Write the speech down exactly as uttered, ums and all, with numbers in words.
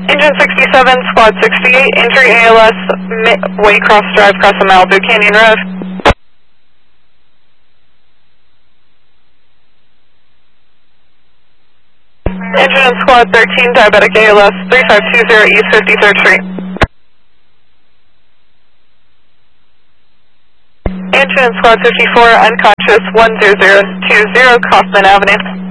Engine sixty-seven, Squad sixty-eight, injury A L S, Waycross Drive, across the Malibu Canyon Road. Engine and Squad thirteen, diabetic A L S, three five two zero East fifty-third Street. Engine and Squad fifty-four, unconscious, one zero zero two zero Kaufman Avenue.